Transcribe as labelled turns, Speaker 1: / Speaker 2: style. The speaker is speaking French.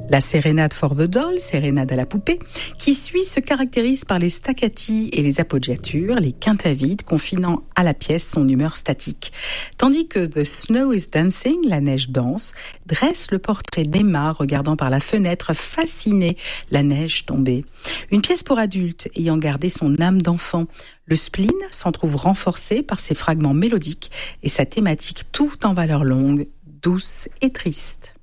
Speaker 1: La sérénade for the doll, sérénade à la poupée, qui suit se caractérise par les staccati et les appoggiatures, les quintavides, confinant à la pièce son humeur statique. Tandis que The Snow is Dancing, la neige danse, dresse le portrait d'Emma regardant par la fenêtre fascinée la neige tombée. Une pièce pour adultes ayant gardé son âme d'enfant. Le spleen s'en trouve renforcé par ses fragments mélodiques et sa thématique tout en valeur longue, douce et triste.